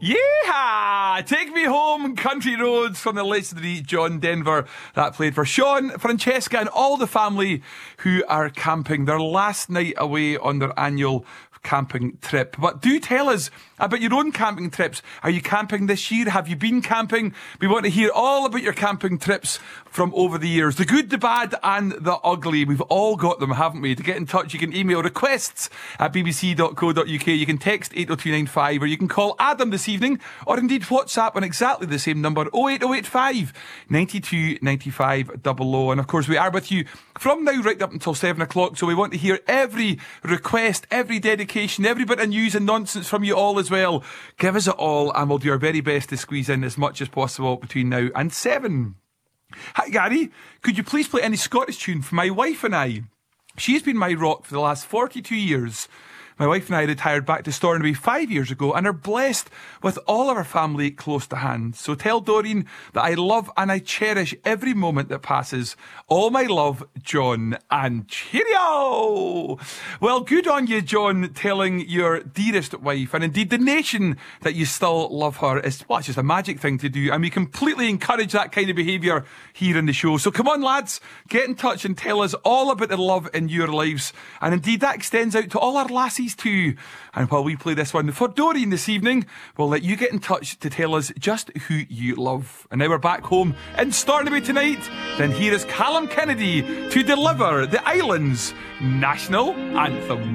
Yeah! Take Me Home, Country Roads from the legendary John Denver. That played for Sean, Francesca, and all the family who are camping their last night away on their annual camping trip. But do tell us about your own camping trips. Are you camping this year? Have you been camping? We want to hear all about your camping trips from over the years. The good, the bad, and the ugly. We've all got them, haven't we? To get in touch, you can email requests at bbc.co.uk. You can text 80295, or you can call Adam this evening, or indeed WhatsApp on exactly the same number, 08085 92 95 00. And of course, we are with you from now right up until 7 o'clock. So we want to hear every request, every dedication, every bit of news and nonsense from you all as well. Give us it all, and we'll do our very best to squeeze in as much as possible between now and 7. Hi Gary, could you please play any Scottish tune for my wife and I? She's been my rock for the last 42 years. My wife and I retired back to Stornoway 5 years ago and are blessed with all of our family close to hand. So tell Doreen that I love and I cherish every moment that passes. All my love, John, and cheerio! Well, good on you, John, telling your dearest wife, and indeed the nation, that you still love her. It's just a magic thing to do, and we completely encourage that kind of behaviour here in the show. So come on, lads, get in touch and tell us all about the love in your lives. And indeed, that extends out to all our lassies too. And while we play this one for Doreen this evening, we'll let you get in touch to tell us just who you love. And now we're back home in Stornoway tonight. Then here is Callum Kennedy to deliver the Island's national anthem.